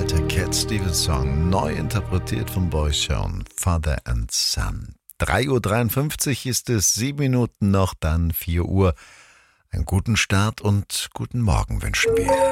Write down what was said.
Der Cat Stevens Song, neu interpretiert von Boyzone, Father and Son. 3:53 Uhr ist es, 7 Minuten noch, dann 4 Uhr. Einen guten Start und guten Morgen wünschen wir.